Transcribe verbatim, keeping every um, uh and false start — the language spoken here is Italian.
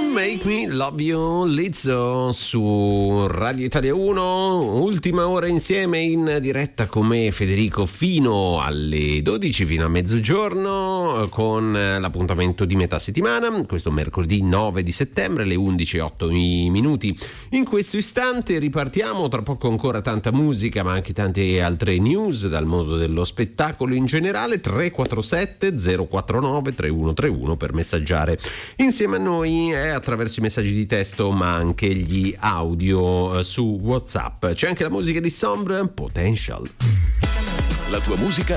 Make Me Love You, Lizzo su Radio Italia uno, ultima ora insieme in diretta con me Federico fino alle dodici, fino a mezzogiorno, con l'appuntamento di metà settimana, questo mercoledì nove di settembre, alle undici e otto minuti. In questo istante ripartiamo, tra poco ancora tanta musica ma anche tante altre news dal mondo dello spettacolo in generale. Tre quattro sette zero quattro nove tre uno tre uno per messaggiare insieme a noi eh, attraverso i messaggi di testo ma anche gli audio eh, su WhatsApp. C'è anche la musica di Sombre, Potential. La tua musica